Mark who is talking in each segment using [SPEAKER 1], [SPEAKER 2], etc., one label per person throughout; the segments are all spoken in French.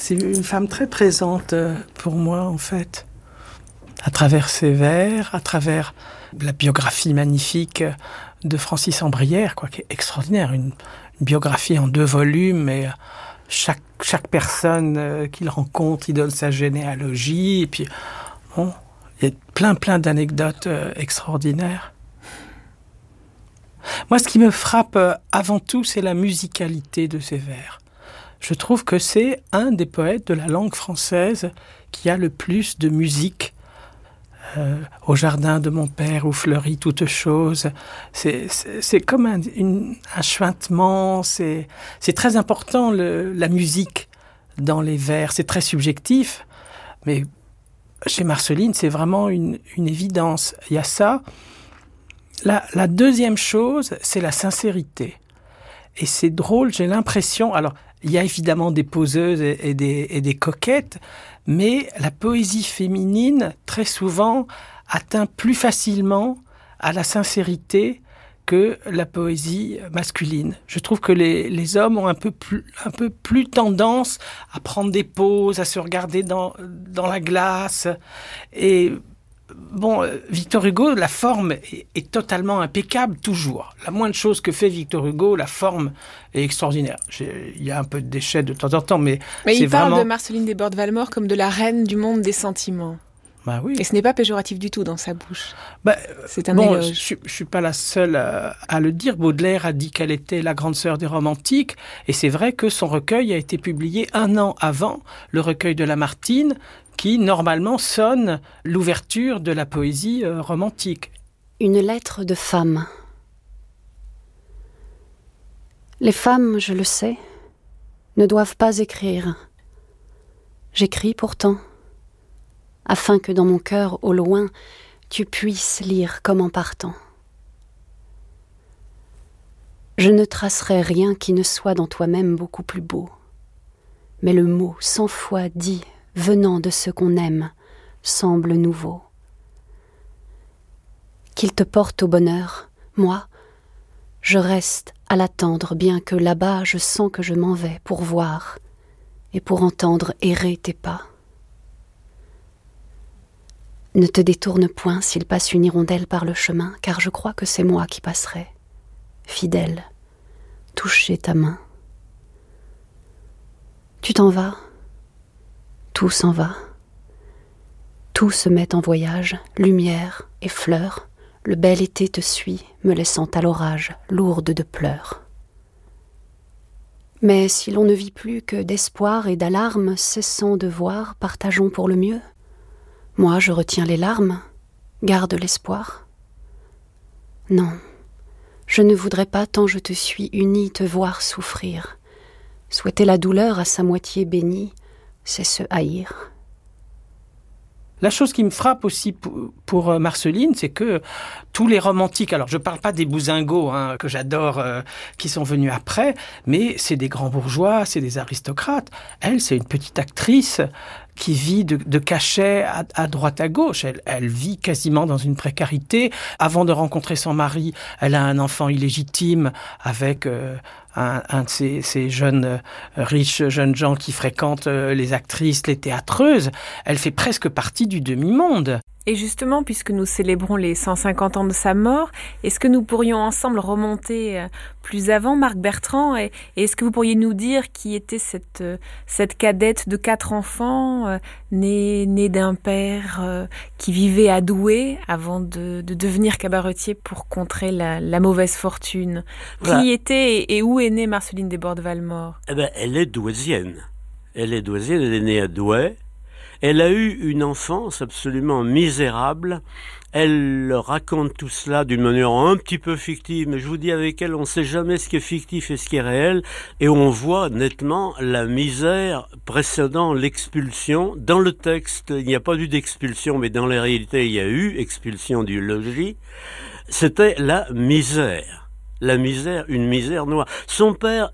[SPEAKER 1] C'est une femme très présente pour moi, en fait. À travers ses vers, à travers la biographie magnifique de Francis Ambrière, qui est extraordinaire. Une biographie en 2 volumes, et chaque personne qu'il rencontre, il donne sa généalogie. Et puis, bon, il y a plein d'anecdotes extraordinaires. Moi, ce qui me frappe avant tout, c'est la musicalité de ses vers. Je trouve que c'est un des poètes de la langue française qui a le plus de musique. Au jardin de mon père où fleurit toute chose. C'est comme un chuintement. C'est très important, la musique dans les vers. C'est très subjectif, mais chez Marceline, c'est vraiment une évidence. Il y a ça. La deuxième chose, c'est la sincérité. Et c'est drôle, j'ai l'impression... Alors, il y a évidemment des poseuses et des coquettes, mais la poésie féminine, très souvent, atteint plus facilement à la sincérité que la poésie masculine. Je trouve que les hommes ont un peu plus tendance à prendre des pauses, à se regarder dans la glace. Et bon, Victor Hugo, la forme est totalement impeccable, toujours. La moindre chose que fait Victor Hugo, la forme est extraordinaire. Il y a un peu de déchets de temps en temps, mais c'est
[SPEAKER 2] il parle
[SPEAKER 1] vraiment...
[SPEAKER 2] de Marceline Desbordes-Valmore comme de la reine du monde des sentiments.
[SPEAKER 1] Bah oui.
[SPEAKER 2] Et ce n'est pas péjoratif du tout dans sa bouche. C'est un éloge.
[SPEAKER 1] Je suis pas la seule à le dire. Baudelaire a dit qu'elle était la grande sœur des romantiques, et c'est vrai que son recueil a été publié 1 an avant le recueil de Lamartine, qui normalement sonne l'ouverture de la poésie romantique.
[SPEAKER 3] Une lettre de femme. Les femmes, je le sais, ne doivent pas écrire. J'écris pourtant, afin que dans mon cœur, au loin, tu puisses lire comme en partant. Je ne tracerai rien qui ne soit dans toi-même beaucoup plus beau, mais le mot 100 fois dit, venant de ce qu'on aime, semble nouveau. Qu'il te porte au bonheur, moi, je reste à l'attendre, bien que là-bas je sens que je m'en vais pour voir et pour entendre errer tes pas. Ne te détourne point s'il passe une hirondelle par le chemin, car je crois que c'est moi qui passerai, fidèle, toucher ta main. Tu t'en vas, tout s'en va. Tout se met en voyage, lumière et fleurs. Le bel été te suit, me laissant à l'orage, lourde de pleurs. Mais si l'on ne vit plus que d'espoir et d'alarme, cessant de voir, partageons pour le mieux. Moi, je retiens les larmes, garde l'espoir. Non, je ne voudrais pas, tant je te suis unie, te voir souffrir. Souhaiter la douleur à sa moitié bénie, c'est se haïr.
[SPEAKER 1] La chose qui me frappe aussi pour Marceline, c'est que tous les romantiques, alors je ne parle pas des bousingots que j'adore, qui sont venus après, mais c'est des grands bourgeois, c'est des aristocrates. Elle, c'est une petite actrice qui vit de cachets à droite à gauche. Elle vit quasiment dans une précarité. Avant de rencontrer son mari, elle a un enfant illégitime avec un de ces jeunes riches jeunes gens qui fréquentent les actrices, les théâtreuses. Elle fait presque partie du demi-monde.
[SPEAKER 2] Et justement, puisque nous célébrons les 150 ans de sa mort, est-ce que nous pourrions ensemble remonter plus avant, Marc Bertrand, et est-ce que vous pourriez nous dire qui était cette cadette de 4 enfants, née d'un père qui vivait à Douai avant de devenir cabaretier pour contrer la mauvaise fortune. Qui était et où est née Marceline Desbordes-Valmore ?
[SPEAKER 4] Elle est douaisienne. Elle est née à Douai. Elle a eu une enfance absolument misérable. Elle raconte tout cela d'une manière un petit peu fictive, mais je vous dis, avec elle, on ne sait jamais ce qui est fictif et ce qui est réel, et on voit nettement la misère précédant l'expulsion. Dans le texte, il n'y a pas eu d'expulsion, mais dans la réalité, il y a eu expulsion du logis. C'était la misère, une misère noire. Son père,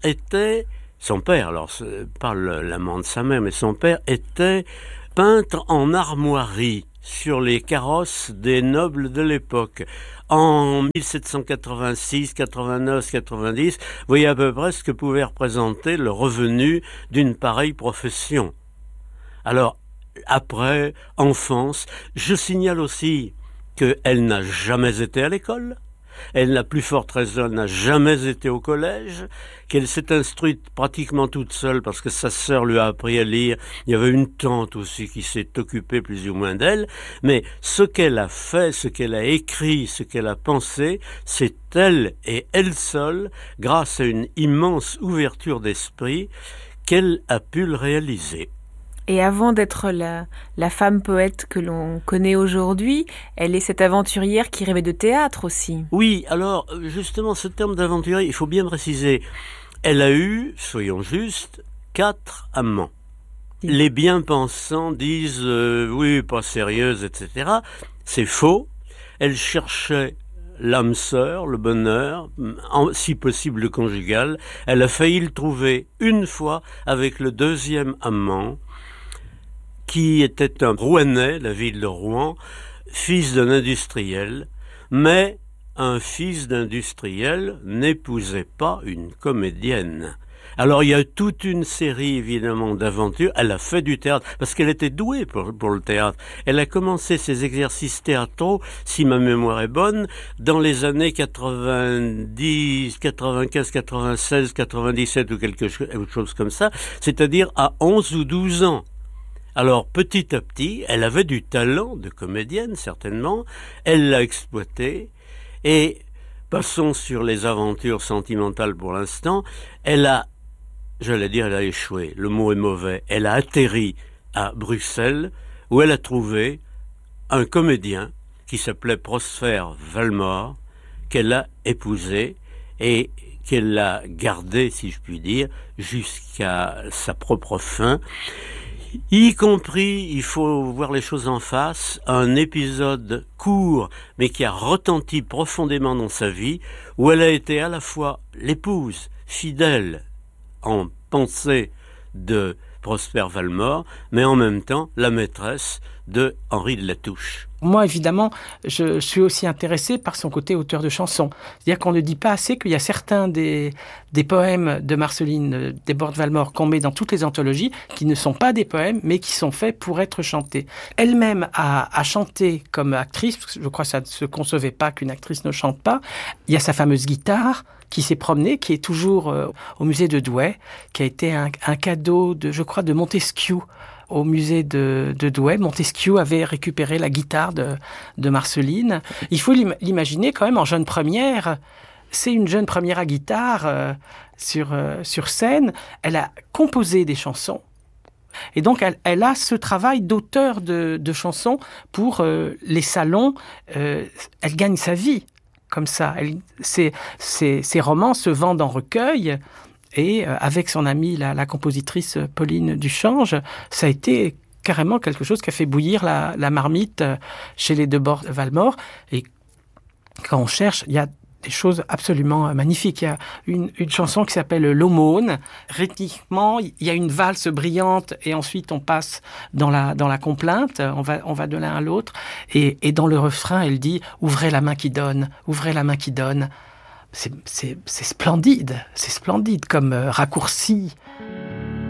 [SPEAKER 4] alors parle l'amant de sa mère, mais son père était peintre en armoirie sur les carrosses des nobles de l'époque. En 1786, 89, 90, vous voyez à peu près ce que pouvait représenter le revenu d'une pareille profession. Alors, après, enfance, je signale aussi qu'elle n'a jamais été à l'école. Elle, la plus forte raison, n'a jamais été au collège, qu'elle s'est instruite pratiquement toute seule parce que sa sœur lui a appris à lire. Il y avait une tante aussi qui s'est occupée plus ou moins d'elle. Mais ce qu'elle a fait, ce qu'elle a écrit, ce qu'elle a pensé, c'est elle et elle seule, grâce à une immense ouverture d'esprit, qu'elle a pu le réaliser.
[SPEAKER 2] Et avant d'être la femme poète que l'on connaît aujourd'hui, elle est cette aventurière qui rêvait de théâtre aussi.
[SPEAKER 4] Oui, alors justement ce terme d'aventurier, il faut bien préciser, elle a eu, soyons justes, 4 amants. Oui. Les bien-pensants disent oui, pas sérieuse, etc. C'est faux. Elle cherchait l'âme sœur, le bonheur, si possible le conjugal. Elle a failli le trouver une fois avec le 2e amant, qui était un Rouennais, la ville de Rouen, fils d'un industriel, mais un fils d'industriel n'épousait pas une comédienne. Alors il y a toute une série évidemment d'aventures. Elle a fait du théâtre parce qu'elle était douée pour le théâtre. Elle a commencé ses exercices théâtraux, si ma mémoire est bonne, dans les années 90, 95, 96, 97 ou quelque chose comme ça, c'est-à-dire à 11 ou 12 ans. Alors, petit à petit, elle avait du talent de comédienne, certainement. Elle l'a exploité. Et passons sur les aventures sentimentales pour l'instant. Elle a échoué. Le mot est mauvais. Elle a atterri à Bruxelles, où elle a trouvé un comédien qui s'appelait Prosper Valmore, qu'elle a épousé et qu'elle a gardé, si je puis dire, jusqu'à sa propre fin. Y compris, il faut voir les choses en face, un épisode court, mais qui a retenti profondément dans sa vie, où elle a été à la fois l'épouse fidèle en pensée de Prosper Valmore, mais en même temps la maîtresse de Henri de Latouche.
[SPEAKER 1] Moi, évidemment, je suis aussi intéressé par son côté auteur de chansons. C'est-à-dire qu'on ne dit pas assez qu'il y a certains des poèmes de Marceline Desbordes-Valmore qu'on met dans toutes les anthologies qui ne sont pas des poèmes, mais qui sont faits pour être chantés. Elle-même a chanté comme actrice, parce que je crois que ça ne se concevait pas qu'une actrice ne chante pas. Il y a sa fameuse guitare qui s'est promenée, qui est toujours au musée de Douai, qui a été un cadeau de Montesquieu. Au musée de Douai, Montesquieu avait récupéré la guitare de Marceline. Il faut l'imaginer quand même en jeune première. C'est une jeune première à guitare sur scène. Elle a composé des chansons. Et donc, elle a ce travail d'auteur de chansons pour les salons. Elle gagne sa vie comme ça. Ses romans se vendent en recueil. Et avec son amie, la compositrice Pauline Duchange, ça a été carrément quelque chose qui a fait bouillir la marmite chez les Desbordes-Valmore. Et quand on cherche, il y a des choses absolument magnifiques. Il y a une chanson qui s'appelle L'Aumône. Rythmiquement, il y a une valse brillante et ensuite on passe dans la complainte. On va de l'un à l'autre. Et dans le refrain, elle dit « Ouvrez la main qui donne, ouvrez la main qui donne ». C'est splendide comme raccourci.